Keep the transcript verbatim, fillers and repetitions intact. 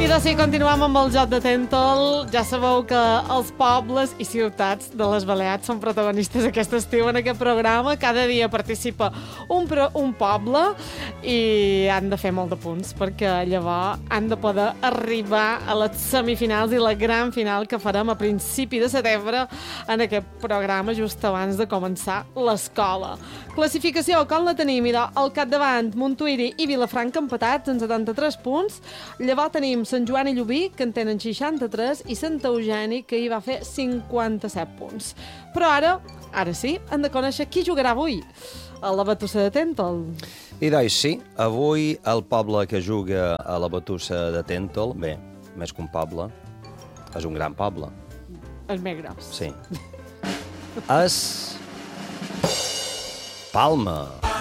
Doncs sí, continuem amb el joc de Tèntol. Ja sabeu que els pobles i ciutats de les Balears són protagonistes aquest estiu en aquest programa. Cada dia participa un, pro, un poble i han de fer molt de punts perquè llavors han de poder arribar a les semifinals i la gran final que farem a principi de setembre en aquest programa just abans de començar l'escola. Classificació, com la tenim? Mira, al capdavant, Montuïri i Vilafranca empatats en setanta-tres punts. Llavors tenim Sant Joan i Llubí, que en tenen seixanta-tres, i Sant Eugeni, que hi va fer cinquanta-set punts. Però ara, ara sí, hem de conèixer qui jugarà avui a la Batussa de Tèntol. I doncs sí, avui el poble que juga a la Batussa de Tèntol, bé, més que un poble, és un gran poble. El més gros. Sí. És Palma.